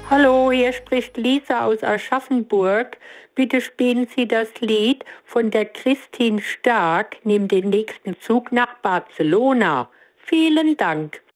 Hallo, hier spricht Lisa aus Aschaffenburg. Bitte spielen Sie das Lied von der Christine Stark, Nimm den nächsten Zug nach Barcelona. Vielen Dank.